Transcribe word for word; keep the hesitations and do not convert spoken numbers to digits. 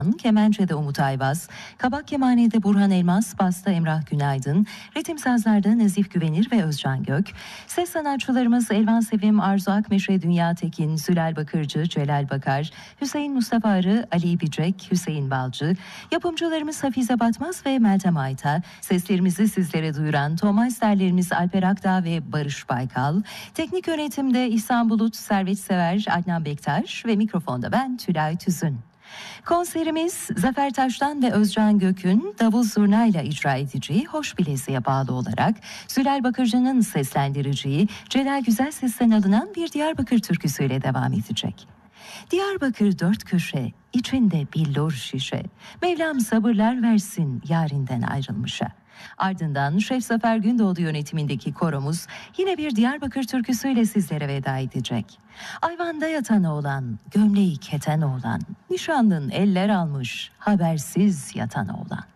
Kemençe'de Umut Ayvaz, Kabak Kemane'de Burhan Elmas, Basta Emrah Günaydın, Ritim Sazlar'da Nazif Güvenir ve Özcan Gök, ses sanatçılarımız Elvan Sevim, Arzu Akmeşe, Dünya Tekin, Zülal Bakırcı, Celal Bakar, Hüseyin Mustafa Arı, Ali Bicek, Hüseyin Balcı, yapımcılarımız Hafize Batmaz ve Meltem Ayta, seslerimizi sizlere duyuran Tomasterlerimiz Alper Akdağ ve Barış Baykal, teknik yönetimde İhsan Bulut, Servet Sever, Adnan Bektaş ve mikrofonda ben Tülay Tüzün. Konserimiz Zafer Taş'tan ve Özcan Gök'ün davul zurnayla icra edeceği Hoş Bilezi'ye bağlı olarak Zülal Bakırcı'nın seslendireceği Celal Güzel Ses'ten alınan bir Diyarbakır türküsüyle devam edecek. Diyarbakır dört köşe, içinde billur şişe, Mevlam sabırlar versin yarinden ayrılmışa. Ardından Şef Zafer Gündoğdu yönetimindeki koromuz yine bir Diyarbakır türküsüyle sizlere veda edecek. Ayvanda yatan oğlan, gömleği keten oğlan, nişanlın eller almış, habersiz yatan oğlan.